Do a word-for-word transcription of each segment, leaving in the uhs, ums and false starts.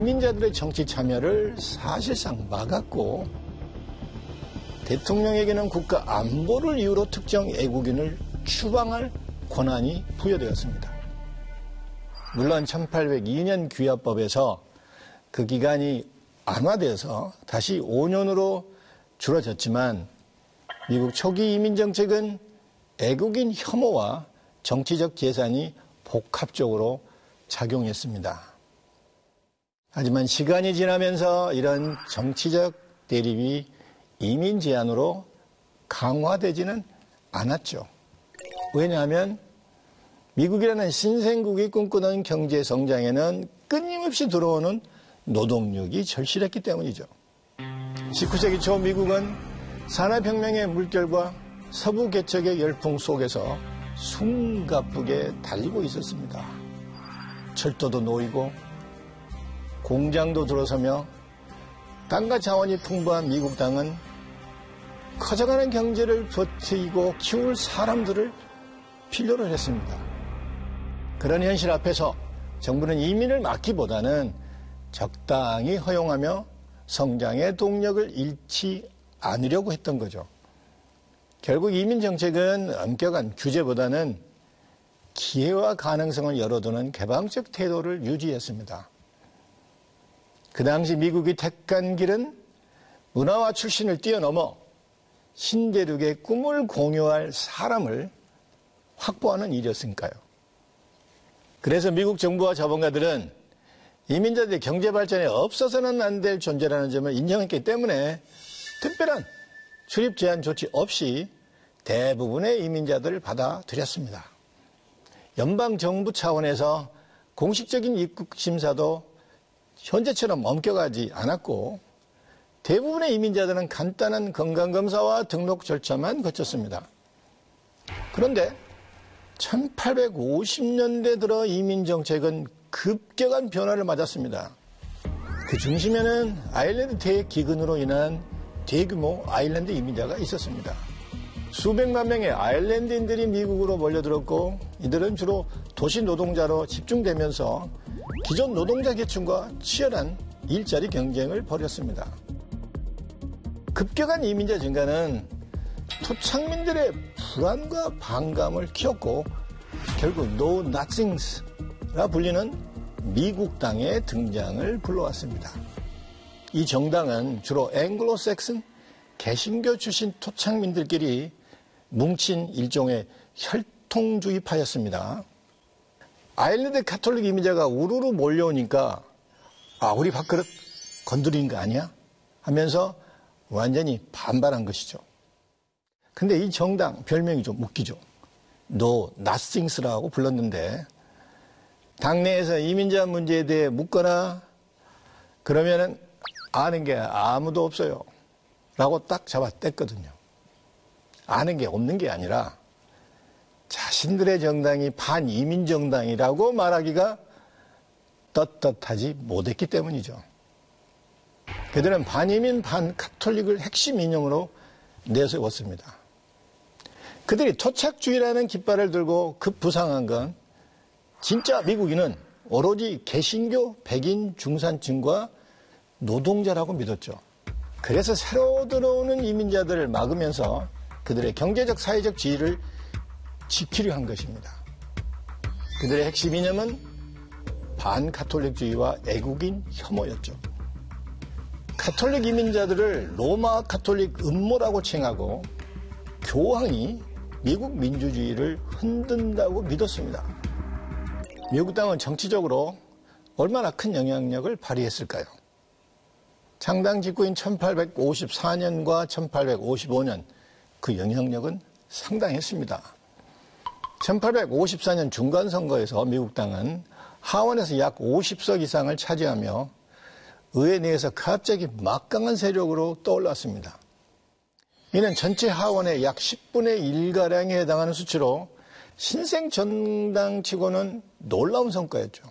이민자들의 정치 참여를 사실상 막았고 대통령에게는 국가 안보를 이유로 특정 애국인을 추방할 권한이 부여되었습니다. 물론 천팔백이 년 귀화법에서 그 기간이 안화되어서 다시 오 년으로 줄어졌지만 미국 초기 이민 정책은 애국인 혐오와 정치적 재산이 복합적으로 작용했습니다. 하지만 시간이 지나면서 이런 정치적 대립이 이민 제한으로 강화되지는 않았죠. 왜냐하면 미국이라는 신생국이 꿈꾸는 경제 성장에는 끊임없이 들어오는 노동력이 절실했기 때문이죠. 십구 세기 초 미국은 산업혁명의 물결과 서부 개척의 열풍 속에서 숨가쁘게 달리고 있었습니다. 철도도 놓이고 공장도 들어서며 땅과 자원이 풍부한 미국 땅은 커져가는 경제를 버티고 키울 사람들을 필요로 했습니다. 그런 현실 앞에서 정부는 이민을 막기보다는 적당히 허용하며 성장의 동력을 잃지 않으려고 했던 거죠. 결국 이민 정책은 엄격한 규제보다는 기회와 가능성을 열어두는 개방적 태도를 유지했습니다. 그 당시 미국이 택한 길은 문화와 출신을 뛰어넘어 신대륙의 꿈을 공유할 사람을 확보하는 일이었으니까요. 그래서 미국 정부와 자본가들은 이민자들의 경제 발전에 없어서는 안 될 존재라는 점을 인정했기 때문에 특별한 출입 제한 조치 없이 대부분의 이민자들을 받아들였습니다. 연방정부 차원에서 공식적인 입국 심사도 현재처럼 엄격하지 않았고 대부분의 이민자들은 간단한 건강검사와 등록 절차만 거쳤습니다. 그런데 천팔백오십 년대 들어 이민정책은 급격한 변화를 맞았습니다. 그 중심에는 아일랜드 대액 기근으로 인한 대규모 아일랜드 이민자가 있었습니다. 수백만 명의 아일랜드인들이 미국으로 몰려들었고 이들은 주로 도시 노동자로 집중되면서 기존 노동자 계층과 치열한 일자리 경쟁을 벌였습니다. 급격한 이민자 증가는 토착민들의 불안과 반감을 키웠고 결국 No Notsings라 불리는 미국 당의 등장을 불러왔습니다. 이 정당은 주로 앵글로색슨 개신교 출신 토착민들끼리 뭉친 일종의 혈통주의파였습니다. 아일랜드 가톨릭 이민자가 우르르 몰려오니까 아 우리 밥그릇 건드리는 거 아니야? 하면서 완전히 반발한 것이죠. 근데 이 정당 별명이 좀 웃기죠. No Nothings라고 불렀는데 당내에서 이민자 문제에 대해 묻거나 그러면은 아는 게 아무도 없어요 라고 딱 잡아뗐거든요. 아는 게 없는 게 아니라 자신들의 정당이 반이민 정당이라고 말하기가 떳떳하지 못했기 때문이죠. 그들은 반이민 반카톨릭을 핵심 인형으로 내세웠습니다. 그들이 토착주의라는 깃발을 들고 급부상한 건 진짜 미국인은 오로지 개신교 백인 중산층과 노동자라고 믿었죠. 그래서 새로 들어오는 이민자들을 막으면서 그들의 경제적 사회적 지위를 지키려 한 것입니다. 그들의 핵심 이념은 반카톨릭주의와 애국인 혐오였죠. 카톨릭 이민자들을 로마 카톨릭 음모라고 칭하고 교황이 미국 민주주의를 흔든다고 믿었습니다. 미국 당은 정치적으로 얼마나 큰 영향력을 발휘했을까요? 창당 직후인 천팔백오십사 년과 천팔백오십오 년 그 영향력은 상당했습니다. 천팔백오십사 년 중간선거에서 미국 당은 하원에서 약 오십 석 이상을 차지하며 의회 내에서 갑자기 막강한 세력으로 떠올랐습니다. 이는 전체 하원의 약 십분의 일가량에 해당하는 수치로 신생 정당치고는 놀라운 성과였죠.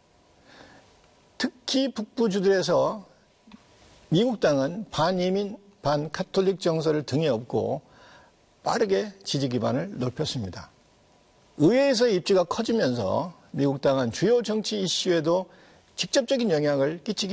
특히 북부주들에서 미국 당은 반이민, 반카톨릭 정서를 등에 업고 빠르게 지지 기반을 넓혔습니다. 의회에서의 입지가 커지면서 미국 당은 주요 정치 이슈에도 직접적인 영향을 끼치기